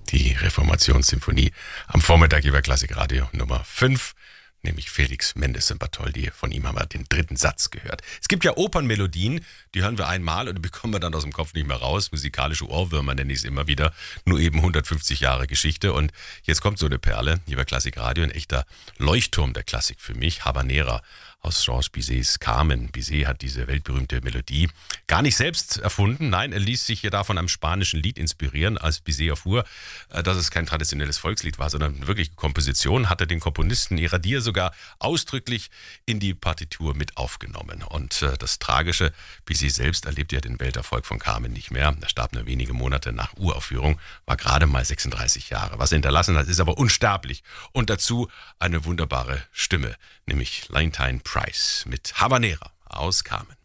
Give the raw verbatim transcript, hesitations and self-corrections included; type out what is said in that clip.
Die Reformationssymphonie am Vormittag über Klassikradio Nummer fünf, nämlich Felix Mendes Bartholdy. Von ihm haben wir den dritten Satz gehört. Es gibt ja Opernmelodien, die hören wir einmal und die bekommen wir dann aus dem Kopf nicht mehr raus. Musikalische Ohrwürmer nenne ich es immer wieder. Nur eben hundertfünfzig Jahre Geschichte. Und jetzt kommt so eine Perle, hier bei Klassikradio, ein echter Leuchtturm der Klassik für mich. Habanera aus Georges Bizets Carmen. Bizet hat diese weltberühmte Melodie gar nicht selbst erfunden. Nein, er ließ sich hier da von einem spanischen Lied inspirieren, als Bizet erfuhr, dass es kein traditionelles Volkslied war, sondern wirklich eine Komposition, hat er den Komponisten Iradier sogar ausdrücklich in die Partitur mit aufgenommen. Und äh, das Tragische, Bizet selbst erlebte ja den Welterfolg von Carmen nicht mehr. Er starb nur wenige Monate nach Uraufführung, war gerade mal sechsunddreißig Jahre. Was er hinterlassen hat, ist aber unsterblich. Und dazu eine wunderbare Stimme, nämlich Leontyne Price mit Habanera aus Carmen.